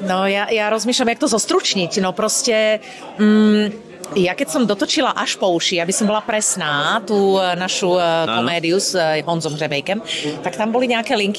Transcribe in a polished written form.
No ja rozmýšľam, jak to zostručniť. No proste... Ja keď som dotočila Až po uši, aby som bola presná, tú našu komédiu s Honzom Hřebejkem, tak tam boli nejaké linky